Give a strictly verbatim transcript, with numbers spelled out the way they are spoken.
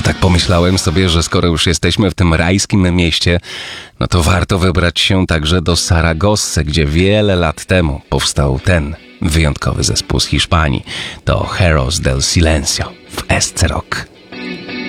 tak pomyślałem sobie, że skoro już jesteśmy w tym rajskim mieście, no to warto wybrać się także do Saragossy, gdzie wiele lat temu powstał ten wyjątkowy zespół z Hiszpanii. To Heroes del Silencio w S C Rock.